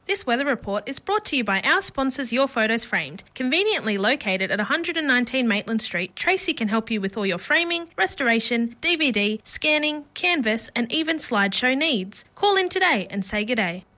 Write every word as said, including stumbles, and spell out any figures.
This weather report is brought to you by our sponsors Your Photos Framed. Conveniently located at one nineteen Maitland Street, Tracy can help you with all your framing, restoration, D V D, scanning, canvas and even slideshow needs. Call in today and say good day.